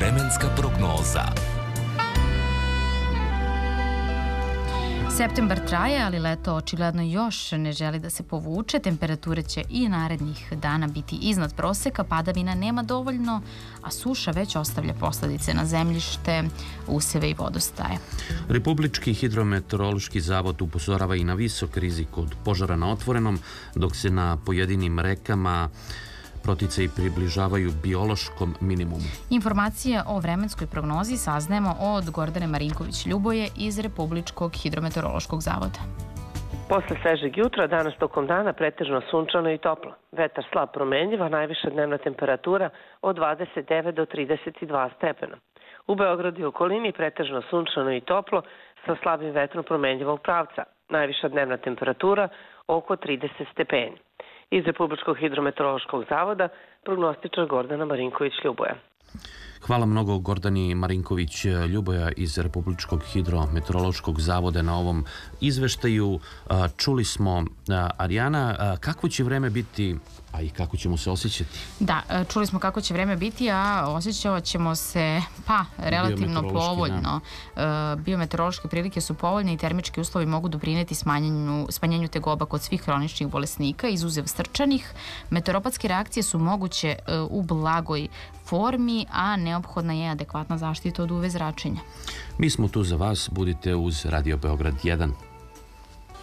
Vremenska prognoza. Septembar traje, ali leto očigledno još ne želi da se povuče. Temperature će i narednih dana biti iznad proseka, padavina nema dovoljno, a suša već ostavlja posledice na zemljište, useve i vodostaje. Republički hidrometeorološki zavod upozorava i na visok rizik od požara na otvorenom, dok se na pojedinim rekama proticaji približavaju biološkom minimumu. Informacije o vremenskoj prognozi saznajemo od Gordane Marinković-Ljuboje iz Republičkog hidrometeorološkog zavoda. Posle svežeg jutra, danas tokom dana pretežno sunčano i toplo. Vetar slab promenljiv, a najviša dnevna temperatura od 29 do 32 stepena. U Beogradu i okolini pretežno sunčano i toplo sa slabim vetrom promenljivog pravca. Najviša dnevna temperatura oko 30 stepeni. Iz Republičkog hidrometeorološkog zavoda prognostičar Gordana Marinković-Ljuboja. Hvala mnogo Gordani Marinković-Ljuboja iz Republičkog hidrometeorološkog zavoda na ovom izveštaju. Čuli smo, Arijana, kakvo će vreme biti, a i kako ćemo se osjećati? Da, čuli smo kako će vreme biti, a osjećavat ćemo se relativno povoljno. Biometeorološke prilike su povoljne i termički uslovi mogu doprineti smanjenju tegoba kod svih hroničnih bolesnika, izuzev srčanih. Meteoropatske reakcije su moguće u blagoj formi, a neophodna je adekvatna zaštita od UV zračenja. Mi smo tu za vas, budite uz Radio Beograd 1.